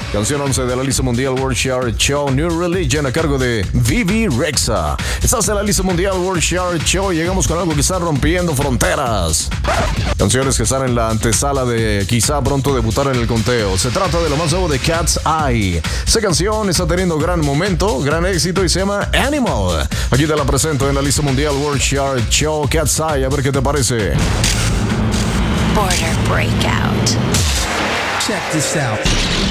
Canción 11 de la lista mundial World Chart Show, New Religion, a cargo de Vivi Rexa. Estás en la lista mundial World Chart Show. Llegamos con algo que está rompiendo fronteras. Canciones que están en la antesala de quizá pronto debutar en el conteo. Se trata de lo más nuevo de Cat's Eye. Esta canción está teniendo gran momento, gran éxito y se llama Animal. Aquí te la presento en la lista mundial World Chart Show, Cat's Eye. A ver qué te parece. Border Breakout. Check this out.